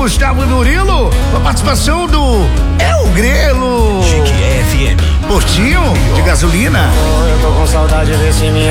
Gustavo e Murilo, a participação do El Grelo. Chique FM. Postinho de gasolina. Eu tô com saudade desse minha